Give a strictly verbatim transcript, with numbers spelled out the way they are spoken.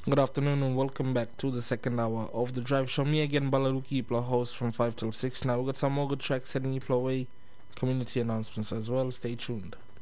Good afternoon and welcome back to the second hour of the drive show. Me again, Balaluki, your host from five till six. Now we got some more good tracks heading you way, community announcements as well. Stay tuned.